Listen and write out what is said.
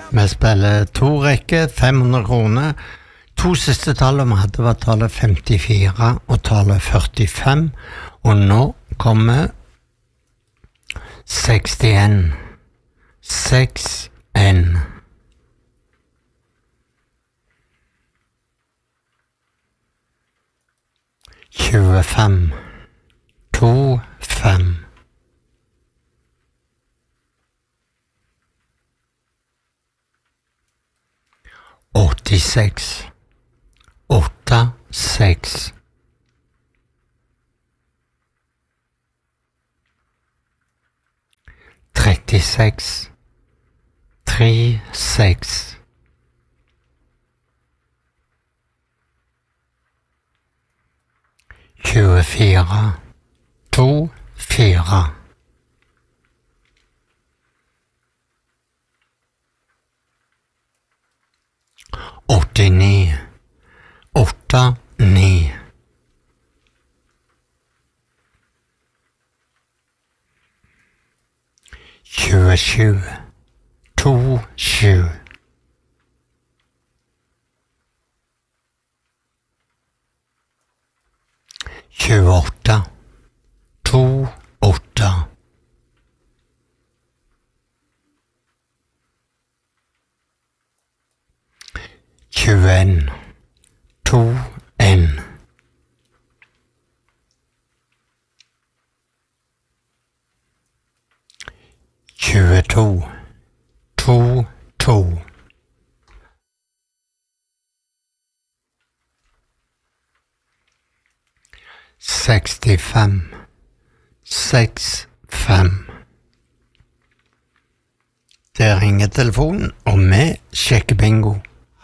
Vi spiller 2 rekker, 500 kroner. 2 siste tallet vi hadde var tallet 54 og tallet 45. Og nå kommer 61. 6-1. Tjuefem. 2-5. 86. 8-6. 36. 3-6. 24. 2-4. 89. 8-9. 27. 2-7. 28. 2-8. 21. 2-1. 22. 2-2. 65. 6-5. Der ringer telefonen, og vi sjekker bingo.